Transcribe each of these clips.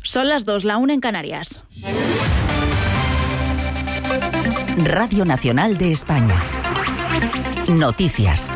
Son las 2, la 1 en Canarias. Radio Nacional de España. Noticias.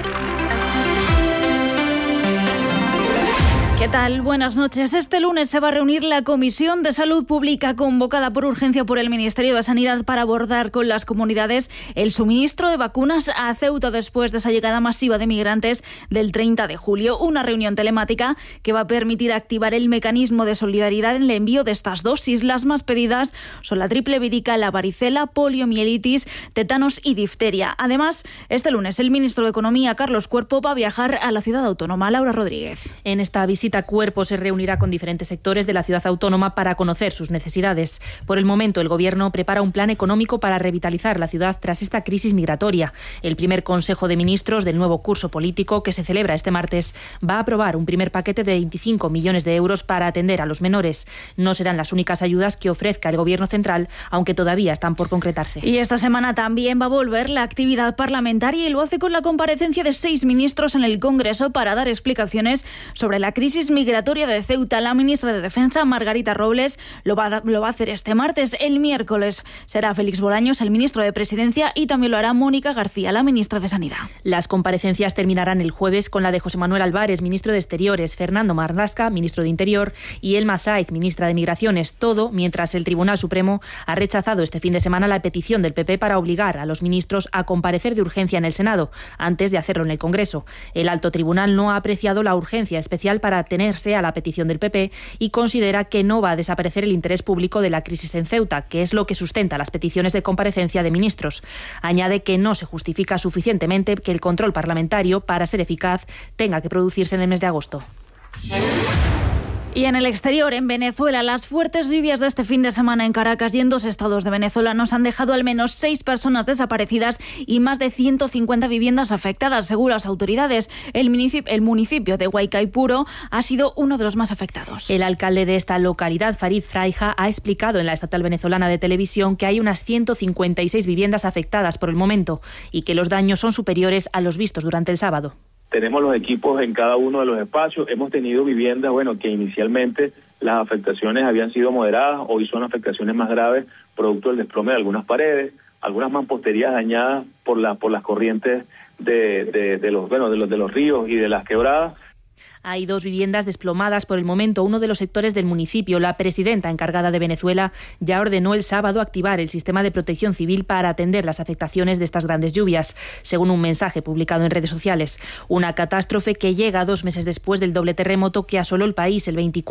¿Qué tal? Buenas noches. Este lunes se va a reunir la Comisión de Salud Pública convocada por urgencia por el Ministerio de Sanidad para abordar con las comunidades el suministro de vacunas a Ceuta después de esa llegada masiva de migrantes del 30 de julio. Una reunión telemática que va a permitir activar el mecanismo de solidaridad en el envío de estas dosis. Las más pedidas son la triple vírica, la varicela, poliomielitis, tétanos y difteria. Además, este lunes el ministro de Economía, Carlos Cuerpo, va a viajar a la ciudad autónoma. Laura Rodríguez. En esta visita Cuerpo se reunirá con diferentes sectores de la ciudad autónoma para conocer sus necesidades. Por el momento, el Gobierno prepara un plan económico para revitalizar la ciudad tras esta crisis migratoria. El primer Consejo de Ministros del nuevo curso político, que se celebra este martes, va a aprobar un primer paquete de 25 millones de euros para atender a los menores. No serán las únicas ayudas que ofrezca el Gobierno central, aunque todavía están por concretarse. Y esta semana también va a volver la actividad parlamentaria y lo hace con la comparecencia de 6 ministros en el Congreso para dar explicaciones sobre la crisis migratoria de Ceuta. La ministra de Defensa, Margarita Robles, lo va a hacer este martes. El miércoles será Félix Bolaños, el ministro de Presidencia, y también lo hará Mónica García, la ministra de Sanidad. Las comparecencias terminarán el jueves con la de José Manuel Álvarez, ministro de Exteriores, Fernando Marlaska, ministro de Interior, y Elma Saiz, ministra de Migraciones. Todo mientras el Tribunal Supremo ha rechazado este fin de semana la petición del PP para obligar a los ministros a comparecer de urgencia en el Senado, antes de hacerlo en el Congreso. El alto tribunal no ha apreciado la urgencia especial para atenerse a la petición del PP y considera que no va a desaparecer el interés público de la crisis en Ceuta, que es lo que sustenta las peticiones de comparecencia de ministros. Añade que no se justifica suficientemente que el control parlamentario, para ser eficaz, tenga que producirse en el mes de agosto. Y en el exterior, en Venezuela, las fuertes lluvias de este fin de semana en Caracas y en 2 estados de Venezuela nos han dejado al menos 6 personas desaparecidas y más de 150 viviendas afectadas, según las autoridades. El municipio de Huaycaipuro ha sido uno de los más afectados. El alcalde de esta localidad, Farid Fraija, ha explicado en la estatal venezolana de televisión que hay unas 156 viviendas afectadas por el momento y que los daños son superiores a los vistos durante el sábado. Tenemos los equipos en cada uno de los espacios. Hemos tenido viviendas, que inicialmente las afectaciones habían sido moderadas, hoy son afectaciones más graves, producto del desplome de algunas paredes, algunas mamposterías dañadas por las corrientes de los ríos y de las quebradas. Hay 2 viviendas desplomadas por el momento. Uno de los sectores del municipio, la presidenta encargada de Venezuela, ya ordenó el sábado activar el sistema de protección civil para atender las afectaciones de estas grandes lluvias, según un mensaje publicado en redes sociales. Una catástrofe que llega 2 meses después del doble terremoto que asoló el país el 24